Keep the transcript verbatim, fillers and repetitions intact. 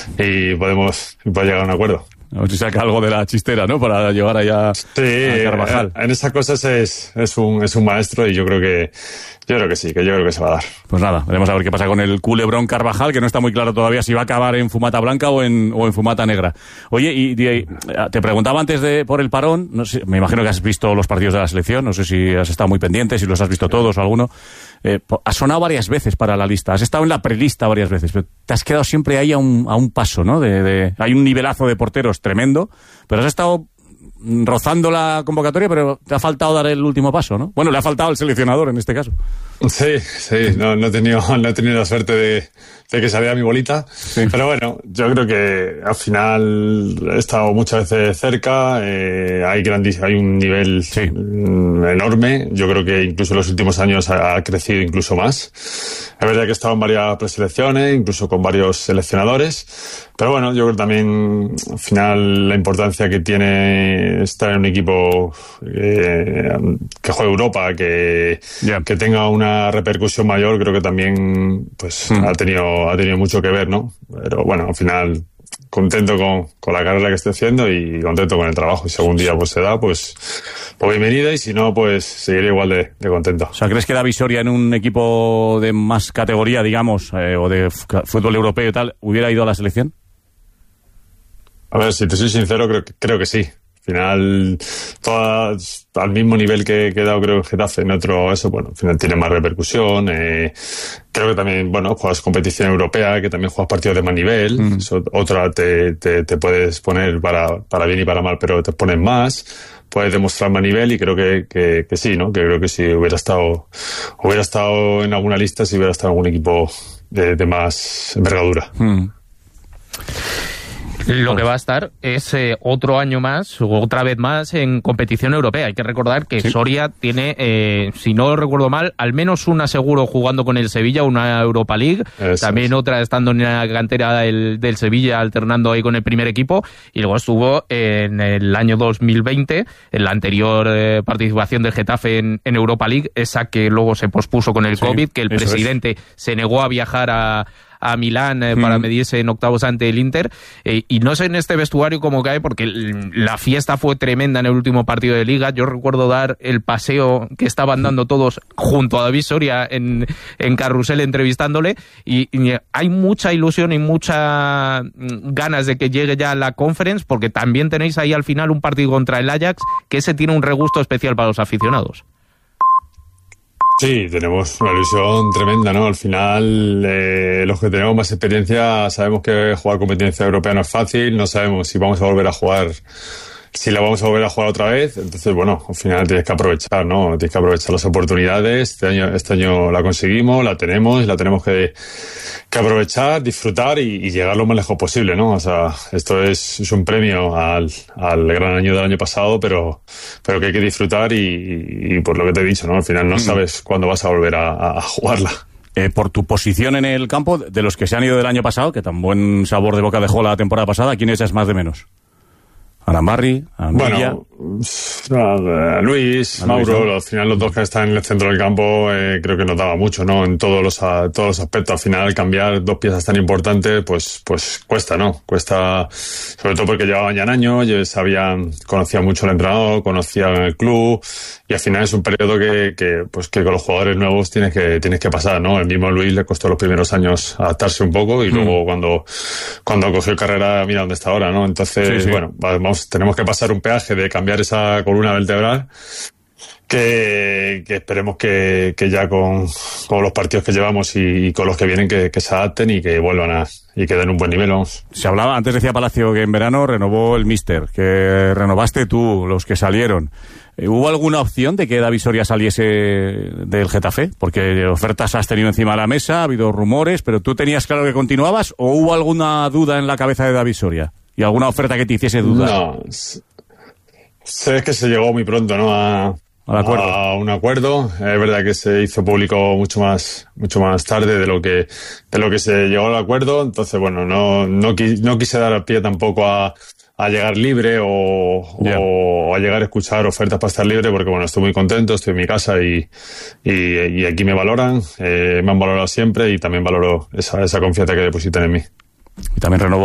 y podemos, podemos llegar a un acuerdo. A ver si saca algo de la chistera, ¿no? Para llevar allá sí, a Carvajal. En, en esas cosas es, es un, es un maestro y yo creo que, yo creo que sí, que yo creo que se va a dar. Pues nada, veremos a ver qué pasa con el culebrón Carvajal, que no está muy claro todavía si va a acabar en fumata blanca o en, o en fumata negra. Oye, y, y te preguntaba antes de por el parón, no sé, me imagino que has visto los partidos de la selección, no sé si has estado muy pendiente, si los has visto todos o alguno. Eh, has sonado varias veces para la lista, has estado en la prelista varias veces, pero te has quedado siempre ahí a un, a un paso, ¿no? De, de, hay un nivelazo de porteros tremendo, pero has estado rozando la convocatoria, pero te ha faltado dar el último paso, ¿no? Bueno, le ha faltado al seleccionador en este caso. Sí, sí, no, no he tenido, no he tenido la suerte de, de que saliera mi bolita, sí. Pero bueno, yo creo que al final he estado muchas veces cerca, eh, hay grandis, hay un nivel sí. enorme, yo creo que incluso en los últimos años ha, ha crecido incluso más. Es verdad que he estado en varias preselecciones, incluso con varios seleccionadores, pero bueno, yo creo que también al final la importancia que tiene estar en un equipo eh, que juegue Europa, que, yeah. que tenga una repercusión mayor, creo que también pues mm. ha tenido ha tenido mucho que ver, ¿no? Pero bueno, al final contento con, con la carrera que estoy haciendo y contento con el trabajo. Y si algún día pues se da, pues, pues bienvenida, y si no, pues seguiré igual de, de contento. O sea, ¿crees que David Soria en un equipo de más categoría, digamos, eh, o de f- fútbol europeo y tal, hubiera ido a la selección? A ver, si te soy sincero, creo, creo que sí. Al final, todas al mismo nivel que he dado, creo, en Getafe, en otro, eso, bueno, al final tiene más repercusión. Eh, creo que también, bueno, juegas competición europea, que también juegas partidos de más nivel. Mm. Eso, otra te, te, te puedes poner para, para bien y para mal, pero te pones más. Puedes demostrar más nivel, y creo que, que, que sí, ¿no? Que creo que si hubiera estado, hubiera estado en alguna lista, si hubiera estado en algún equipo de, de más envergadura. Mm. Lo que va a estar es eh, otro año más, o otra vez más, en competición europea. Hay que recordar que sí. Soria tiene, eh, si no recuerdo mal, al menos una seguro jugando con el Sevilla, una Europa League, Eso también es. Otra estando en la cantera del, del Sevilla, alternando ahí con el primer equipo, y luego estuvo en el año dos mil veinte, en la anterior eh, participación del Getafe en, en Europa League, esa que luego se pospuso con el sí, COVID, que el presidente es. se negó a viajar a... a Milán eh, mm. para medirse en octavos ante el Inter, eh, y no sé en este vestuario cómo cae, porque la fiesta fue tremenda en el último partido de Liga. Yo recuerdo dar el paseo que estaban dando todos junto a David Soria en, en carrusel entrevistándole, y, y hay mucha ilusión y muchas ganas de que llegue ya la Conference, porque también tenéis ahí al final un partido contra el Ajax, que ese tiene un regusto especial para los aficionados. Sí, tenemos una ilusión tremenda, ¿no? Al final, eh, los que tenemos más experiencia sabemos que jugar competencia europea no es fácil, no sabemos si vamos a volver a jugar, si la vamos a volver a jugar otra vez. Entonces, bueno, al final tienes que aprovechar, ¿no? Tienes que aprovechar las oportunidades. Este año, este año la conseguimos, la tenemos, y la tenemos que, que aprovechar, disfrutar y, y llegar lo más lejos posible, ¿no? O sea, esto es, es un premio al, al gran año del año pasado, pero, pero que hay que disfrutar y, y, y por lo que te he dicho, ¿no? Al final no sabes cuándo vas a volver a, a, a jugarla. Eh, por tu posición en el campo, de los que se han ido del año pasado, que tan buen sabor de boca dejó la temporada pasada, ¿quién echas más de menos? Arambarri, Anguilla. Bueno, Luis, a Mauro, Luis, ¿no? Al final los dos que están en el centro del campo, eh, creo que nos daba mucho, ¿no? En todos los, a, todos los aspectos. Al final, cambiar dos piezas tan importantes, pues, pues cuesta, ¿no? Cuesta, sobre todo porque llevaban ya un año, sabían, conocían mucho al entrenador, conocían el club, y al final es un periodo que, que, pues que con los jugadores nuevos tienes que, tienes que pasar, ¿no? El mismo Luis le costó los primeros años adaptarse un poco, y mm. luego cuando, cuando cogió carrera, mira dónde está ahora, ¿no? Entonces, sí, sí. bueno, vamos, tenemos que pasar un peaje de cambiar esa columna vertebral, que, que esperemos que, que ya con, con los partidos que llevamos y, y con los que vienen que, que se adapten y que vuelvan a y que den un buen nivel, vamos. Se hablaba, antes decía Palacio que en verano renovó el míster, que renovaste tú, los que salieron. ¿Hubo alguna opción de que David Soria saliese del Getafe? Porque ofertas has tenido encima de la mesa, ha habido rumores, pero ¿tú tenías claro que continuabas o hubo alguna duda en la cabeza de David Soria? ¿Y alguna oferta que te hiciese dudar? No, sé que se llegó muy pronto, ¿no? A, Al acuerdo. a un acuerdo. Es verdad que se hizo público mucho más, mucho más tarde de lo que, de lo que se llegó al acuerdo. Entonces, bueno, no, no, no quise dar al pie tampoco a, a llegar libre o, yeah. o a llegar a escuchar ofertas para estar libre, porque bueno, estoy muy contento, estoy en mi casa y, y, y aquí me valoran, eh, me han valorado siempre, y también valoro esa, esa confianza que depositan en mí. Y también renovó